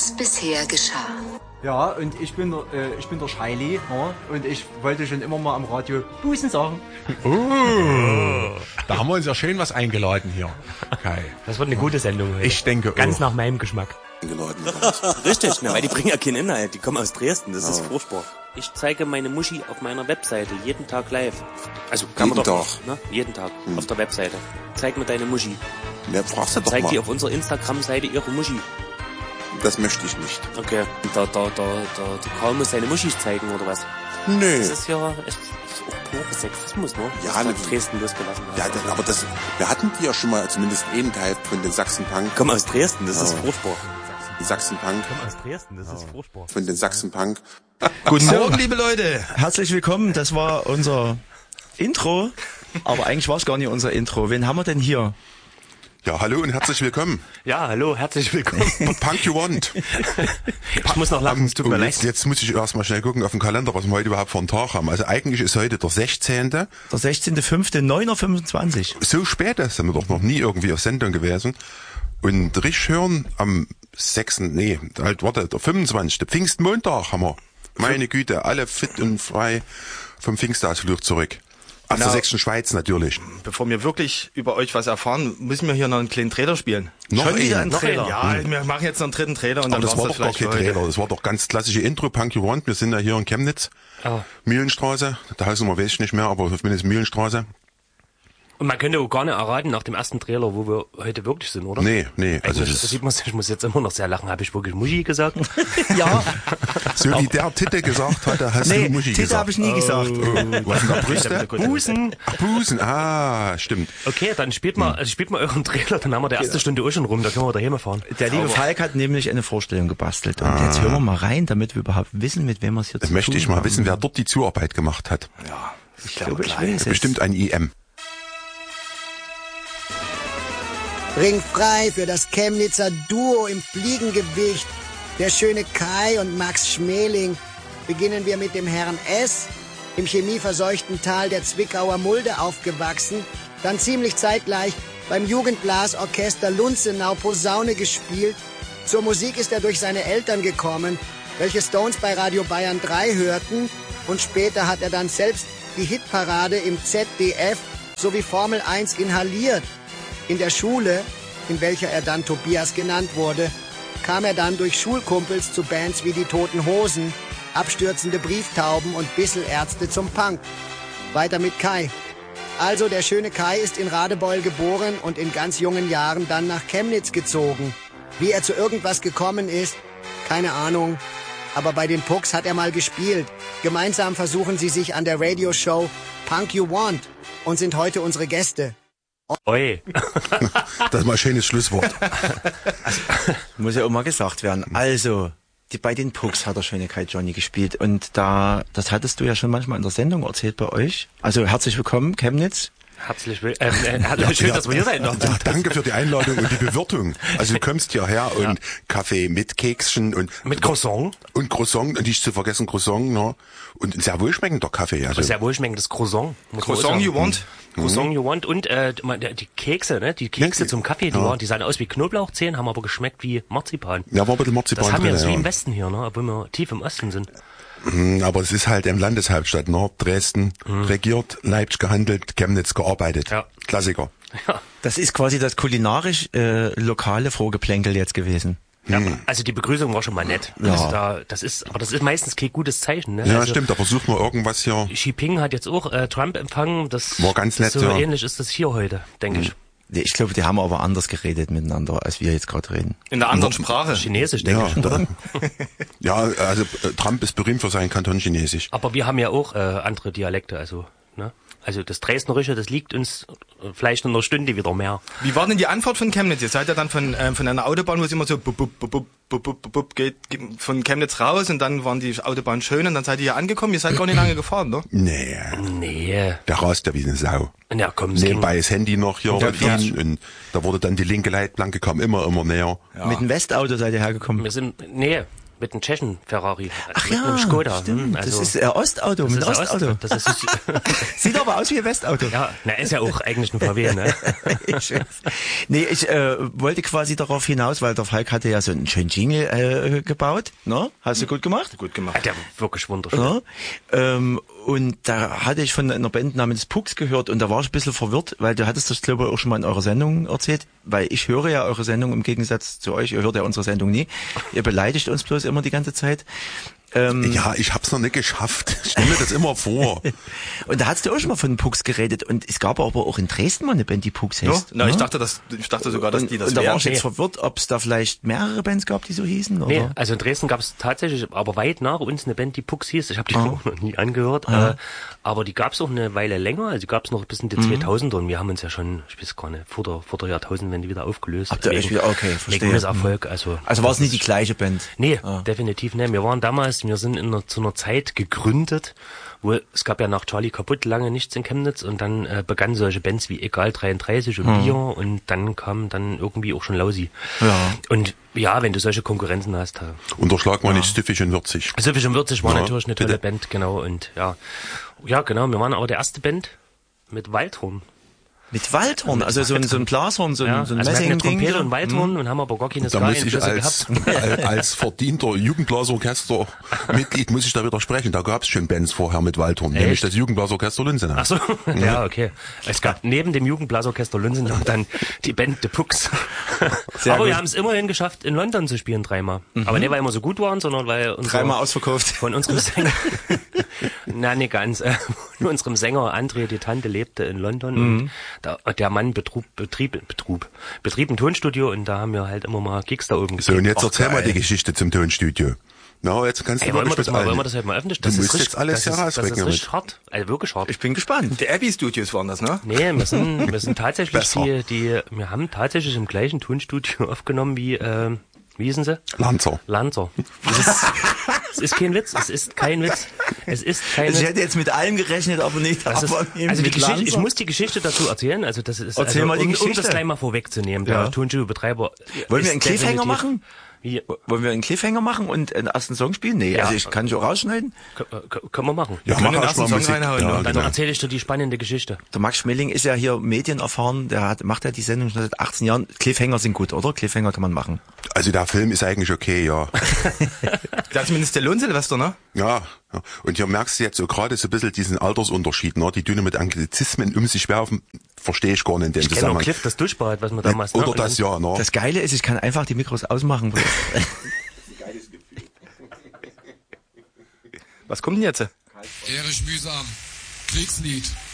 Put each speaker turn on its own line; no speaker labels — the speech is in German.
was bisher geschah.
Ja, und ich bin der Scheili, ja, und ich wollte schon immer mal am Radio Busen sagen.
Da haben wir uns ja schön was eingeladen hier, Kai.
Das wird eine gute Sendung heute.
Ich denke
Ganz
auch.
nach meinem Geschmack.
Richtig, weil die bringen ja keinen Inhalt, die kommen aus Dresden, das ist furchtbar.
Ich zeige meine Muschi auf meiner Webseite jeden Tag live. Also kann
jeden
man doch,
Tag?
ne? Jeden Tag auf der Webseite. Zeig mir deine Muschi.
Ja, fragst du doch
Zeig die
mal.
auf unserer Instagram-Seite ihre Muschi.
Das möchte ich nicht.
Okay. Der Karl muss seine Muschis zeigen, oder was?
Nö.
Das ist ja echt auch pure Sexismus, ne?
Ja,
Was
ne-
da Dresden losgelassen hat.
Ja, aber wir hatten die ja schon mal, zumindest eben Teil von den Sachsen-Punk.
Komm aus Dresden, das ist
Ja.
furchtbar.
Die Sachsen-Punk.
Aus Dresden, das ist furchtbar.
Von den Sachsen-Punk.
Guten Morgen, liebe Leute.
Herzlich willkommen, das war unser Intro, aber eigentlich war es gar nicht unser Intro. Wen haben wir denn hier?
Ja, hallo und herzlich willkommen.
Ja, hallo, herzlich willkommen.
Punk you want.
Ich muss noch lachen, es tut mir leid.
Jetzt muss ich erstmal schnell gucken auf den Kalender, was wir heute überhaupt für einen Tag haben. Also eigentlich ist heute der 16.
Der 16.05.9.25 Uhr.
So spät ist, sind wir doch noch nie irgendwie auf Sendung gewesen. Und richtig hören am 6., der 25. Pfingstmontag haben wir. Meine Güte, alle fit und frei vom Pfingstausflug zurück. Aus der sächsischen Schweiz natürlich.
Bevor wir wirklich über euch was erfahren, müssen wir hier noch einen kleinen Trailer spielen.
Schon wieder ein
Noch
Trailer.
einen? Ja, wir machen jetzt noch einen dritten Trailer und
Aber
dann
das war
war's
doch gar
vielleicht
kein
für heute.
Trailer, das war doch ganz klassische Intro, Punk You Want. Wir sind ja hier in Chemnitz, Mühlenstraße, der Hausnummer weiß ich nicht mehr, aber zumindest Mühlenstraße.
Und man könnte auch gar nicht erraten nach dem ersten Trailer, wo wir heute wirklich sind, oder?
Nee, also
Das sieht man, ich muss jetzt immer noch sehr lachen. Habe ich wirklich Muschi gesagt?
Ja,
so wie der Titte gesagt hatte, hast
nee,
du Muschi
Titel
gesagt.
habe ich nie gesagt.
Was sind da Brüste?
Busen.
Ach, Busen, stimmt.
Okay, dann spielt mal euren Trailer, dann haben wir die erste Stunde auch schon rum, da können wir daheim fahren.
Der liebe Falk hat nämlich eine Vorstellung gebastelt und jetzt hören wir mal rein, damit wir überhaupt wissen, mit wem wir es hier zu
Das
tun
möchte ich mal
haben.
wissen, wer dort die Zuarbeit gemacht hat.
Ich glaube, ich weiß es.
Bestimmt ein IM.
Ringfrei für das Chemnitzer Duo im Fliegengewicht. Der schöne Kai und Max Schmeling. Beginnen wir mit dem Herrn S., im chemieverseuchten Tal der Zwickauer Mulde aufgewachsen, dann ziemlich zeitgleich beim Jugendblasorchester Lunzenau Posaune gespielt. Zur Musik ist er durch seine Eltern gekommen, welche Stones bei Radio Bayern 3 hörten, und später hat er dann selbst die Hitparade im ZDF sowie Formel 1 inhaliert. In der Schule, in welcher er dann Tobias genannt wurde, kam er dann durch Schulkumpels zu Bands wie die Toten Hosen, abstürzende Brieftauben und Bisselärzte zum Punk. Weiter mit Kai. Also der schöne Kai ist in Radebeul geboren und in ganz jungen Jahren dann nach Chemnitz gezogen. Wie er zu irgendwas gekommen ist, keine Ahnung. Aber bei den Pucks hat er mal gespielt. Gemeinsam versuchen sie sich an der Radioshow Punk You Want und sind heute unsere Gäste.
Oi.
Das ist mal ein schönes Schlusswort.
Muss ja auch mal gesagt werden. Also, bei den Pucks hat der schöne Kai Johnny gespielt und das hattest du ja schon manchmal in der Sendung erzählt bei euch. Also herzlich willkommen, Chemnitz.
Herzlich willkommen. Schön, dass wir hier sein dürfen.
Ja, danke für die Einladung und die Bewirtung. Also du kommst hierher und Kaffee mit Kekschen und
Mit Croissant.
und Croissant, und nicht zu vergessen Croissant, ne? Und ein sehr wohlschmeckender Kaffee. Also
Sehr wohlschmeckendes Croissant.
Croissant you want?
Croissant you want. Und die Kekse, ne? Die Kekse zum Kaffee, die sahen aus wie Knoblauchzehen, haben aber geschmeckt wie Marzipan.
ja, war ein bisschen Marzipan
Das haben wir
drin,
jetzt wie
ja.
im Westen hier, ne? Obwohl wir tief im Osten sind.
Aber es ist halt im Landeshauptstadt, ne? Dresden regiert, Leipzig gehandelt, Chemnitz gearbeitet.
Ja.
Klassiker.
Ja.
Das ist quasi das kulinarisch lokale Vorgeplänkel jetzt gewesen.
Ja, also die Begrüßung war schon mal nett.
Ja.
Das ist meistens kein gutes Zeichen, ne?
Ja,
Also,
stimmt, da versucht man irgendwas hier.
Xi Jinping hat jetzt auch Trump empfangen. Das
War ganz nett,
so
ja.
ähnlich ist das hier heute, denke ich.
Ich glaube, die haben aber anders geredet miteinander, als wir jetzt gerade reden.
In einer anderen Sprache.
Chinesisch, denke ich.
Da, ja, also Trump ist berühmt für seinen Kanton Chinesisch.
Aber wir haben ja auch andere Dialekte, also, ne? Also das Dresdnerische, das liegt uns vielleicht in einer Stunde wieder mehr.
Wie war denn die Antwort von Chemnitz? Ihr seid ja dann von einer Autobahn, wo es immer so bup, bup, bup, bup, bup, bup, bup, geht von Chemnitz raus und dann waren die Autobahnen schön und dann seid ihr hier angekommen. Ihr seid gar nicht lange gefahren, ne?
Nee.
Der rast ja wie eine Sau.
Ja, komm,
Nebenbei das Handy noch hier
Ja,
bedienen und da wurde dann die linke Leitplanke kam immer näher.
Mit dem Westauto seid ihr hergekommen.
wir sind, Mit einem Tschechen Ferrari.
Ach
mit
ja,
einem Skoda.
stimmt.
Also,
das ist Ostauto, mit Ostauto.
Das ist
Sieht aber aus wie ein Westauto.
ja, na, ist ja auch eigentlich ein VW, ne?
Ich wollte quasi darauf hinaus, weil der Falk hatte ja so einen schönen Jingle gebaut. Ne? Hast du gut gemacht?
Gut gemacht.
Der wirklich wunderschön.
Ja? Und da hatte ich von einer Band namens Pux gehört und da war ich ein bisschen verwirrt, weil du hattest das, glaube ich, auch schon mal in eurer Sendung erzählt, weil ich höre ja eure Sendung im Gegensatz zu euch, ihr hört ja unsere Sendung nie. Ihr beleidigt uns bloß immer die ganze Zeit.
Ja, ich hab's noch nicht geschafft. Ich stell mir das immer vor.
Und da hast du auch schon mal von Pux geredet und es gab aber auch in Dresden mal eine Band, die Pux
Ja?
heißt.
Na,
ne?
ich dachte sogar, dass die das
und da war
wären.
ich jetzt verwirrt, ob es da vielleicht mehrere Bands gab, die so hießen, oder?
Nee, also in Dresden gab es tatsächlich, aber weit nach uns eine Band, die Pux hieß. Ich habe die auch noch nie angehört. Aber die gab es auch eine Weile länger. Also die gab es noch bis in die 2000er und wir haben uns ja schon, ich weiß gar nicht, vor der Jahrtausendwende wieder aufgelöst.
Habt ihr euch wieder, okay, verstehe.
Wegen Misserfolg. Also
war es nicht die gleiche Band?
Nee, definitiv nicht. Wir sind zu einer Zeit gegründet, wo es gab ja nach Charlie Kaputt lange nichts in Chemnitz und dann begannen solche Bands wie Egal 33 und Bier und dann kam dann irgendwie auch schon Lausi.
Ja.
Und ja, wenn du solche Konkurrenzen hast.
Unterschlag mal nicht Stiffig und Würzig.
Stiffig und Würzig war
Ja,
natürlich eine tolle
bitte.
Band, genau. Und ja, genau, wir waren aber der erste Band mit Waldhorn.
Mit Waldhorn, also so ein Blashorn, so ein
Wir hatten eine
Messingding.
Trompete und Waldhorn und haben aber gar keine
Da muss ich
Ska-Einflüsse gehabt.
als verdienter Jugendblasorchester-Mitglied muss ich da widersprechen. Da gab's schon Bands vorher mit Waldhorn, nämlich das Jugendblasorchester Lünsenau.
Ach so, ja, okay. Es gab neben dem Jugendblasorchester Lünsenau dann die Band The Pux. Aber wir haben es immerhin geschafft, in London zu spielen 3-mal. Aber nicht, weil wir so gut waren, sondern weil
3-mal ausverkauft.
Von unserem Sänger, na nicht ganz, von unserem Sänger André, die Tante, lebte in London und der Mann betrieb ein Tonstudio und da haben wir halt immer mal Gigs da oben
So, und jetzt erzähl mal
geil.
die Geschichte zum Tonstudio. Na, jetzt kannst du
wollen wir
wirklich
das heute mal öffentlich?
Du musst jetzt alles
das
herausbringen
ist richtig hart, also wirklich hart.
Ich bin gespannt.
Die Abbey Studios waren das, ne?
Nee, wir sind tatsächlich
Besser.
wir haben tatsächlich im gleichen Tonstudio aufgenommen wie hießen sie?
Lanzer.
Es ist kein Witz, es ist kein Witz. Es ist keine.
Also ich hätte jetzt mit allem gerechnet, aber nicht.
Das ist,
aber eben
also die
mit
Geschichte,
Lanza.
ich muss die Geschichte dazu erzählen, also das ist,
Erzähl
also,
mal die
um
Geschichte.
das gleich mal vorwegzunehmen,
Ja.
der Tonstudio-Betreiber.
Wollen wir
ist
einen Cliffhanger
definitiv-
machen?
Wie,
Wollen wir einen Cliffhanger machen und einen ersten Song spielen? Nee,
Ja.
also ich kann ich auch rausschneiden.
können wir machen.
Ja,
können
mach
den
erst mal
ersten Song
Musik.
reinhauen,
Ja,
und
Dann
genau.
erzähle ich dir die spannende Geschichte.
Der Max Schmeling ist ja hier medienerfahren, macht ja die Sendung schon seit 18 Jahren. Cliffhanger sind gut, oder? Cliffhanger kann man machen.
Also der Film ist eigentlich okay, ja.
Da hat zumindest der Lohn-Silvester, ne?
Ja. Und hier merkst du jetzt so gerade so ein bisschen diesen Altersunterschied, ne? Die Düne mit Anglizismen um sich werfen, verstehe ich gar nicht in dem
Ich kenne auch
Zusammenhang.
Cliff, das Duschbad, was wir damals...
Oder
ne? Und
das,
dann-
ja, ne?
Das Geile ist, ich kann einfach die Mikros ausmachen.
Was kommt denn jetzt?
Erich Mühsam, Kriegslied.